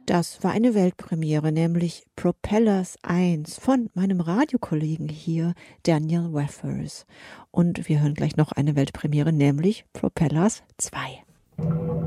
Das war eine Weltpremiere, nämlich Propellers 1 von meinem Radiokollegen hier, Daniel Weffers. Und wir hören gleich noch eine Weltpremiere, nämlich Propellers 2.